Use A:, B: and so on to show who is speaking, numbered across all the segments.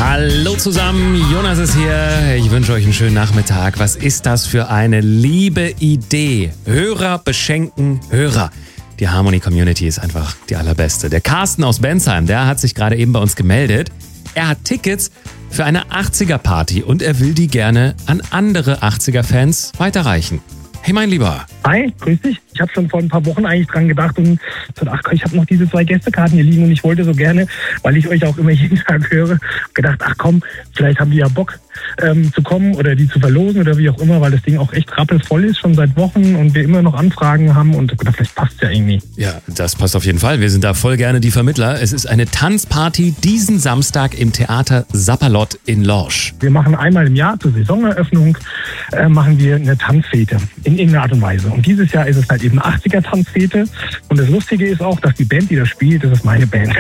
A: Hallo zusammen, Jonas ist hier. Ich wünsche euch einen schönen Nachmittag. Was ist das für eine liebe Idee? Hörer beschenken Hörer. Die Harmony Community ist einfach die allerbeste. Der Carsten aus Bensheim, der hat sich gerade eben bei uns gemeldet. Er hat Tickets für eine 80er-Party und er will die gerne an andere 80er-Fans weiterreichen. Hey mein Lieber.
B: Hi, grüß dich. Ich habe schon vor ein paar Wochen eigentlich dran gedacht und gesagt, ich habe noch diese 2 Gästekarten hier liegen und ich wollte so gerne, weil ich euch auch immer jeden Tag höre, gedacht, ach komm, vielleicht haben die ja Bock zu kommen oder die zu verlosen oder wie auch immer, weil das Ding auch echt rappelvoll ist, schon seit Wochen und wir immer noch Anfragen haben und gedacht, vielleicht passt ja irgendwie.
A: Ja, das passt auf jeden Fall. Wir sind da voll gerne die Vermittler. Es ist eine Tanzparty diesen Samstag im Theater Sapperlot in Lorsch.
B: Wir machen einmal im Jahr zur Saisoneröffnung machen wir eine Tanzfete in irgendeiner Art und Weise. Und dieses Jahr ist es halt eben eine 80er-Tanzfete. Und das Lustige ist auch, dass die Band, die das spielt, das ist meine Band.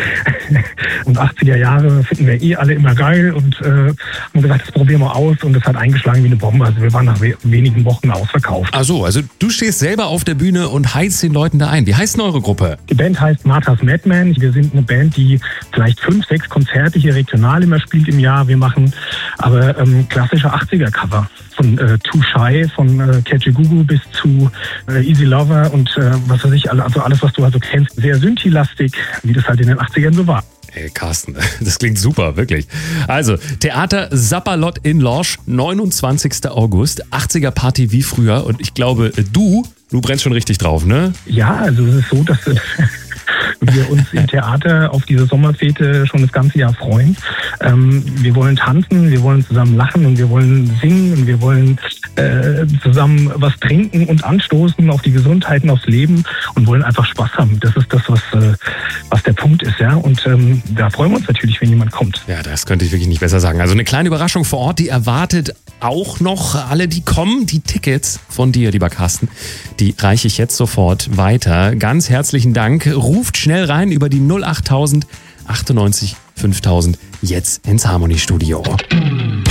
B: Und 80er Jahre finden wir alle immer geil und haben gesagt, das probieren wir aus. Und das hat eingeschlagen wie eine Bombe. Also wir waren nach wenigen Wochen ausverkauft.
A: Ach so, also du stehst selber auf der Bühne und heizt den Leuten da ein. Wie heißt denn eure Gruppe?
B: Die Band heißt Martha's Madman. Wir sind eine Band, die vielleicht 5, 6 Konzerte hier regional immer spielt im Jahr. Wir machen aber klassische 80er-Cover. Von Too Shy, von Catchy Gugu bis zu Easy Lover und was weiß ich, also alles, was du also kennst. Sehr Synthi-lastig, wie das halt in den 80ern so war.
A: Hey Carsten, das klingt super, wirklich. Also, Theater Sapperlot in Lorsch, 29. August, 80er-Party wie früher. Und ich glaube, du brennst schon richtig drauf, ne?
B: Ja, also es ist so, dass wir uns im Theater auf diese Sommerfete schon das ganze Jahr freuen. Wir wollen tanzen, wir wollen zusammen lachen und wir wollen singen und wir wollen zusammen was trinken und anstoßen auf die Gesundheit und aufs Leben und wollen einfach Spaß haben. Das ist das, was der Punkt ist, ja. Und da freuen wir uns natürlich, wenn jemand kommt.
A: Ja, das könnte ich wirklich nicht besser sagen. Also eine kleine Überraschung vor Ort, die erwartet auch noch alle, die kommen. Die Tickets von dir, lieber Carsten, die reiche ich jetzt sofort weiter. Ganz herzlichen Dank. Ruft schnell rein über die 08000 98 5000 jetzt ins Harmony Studio.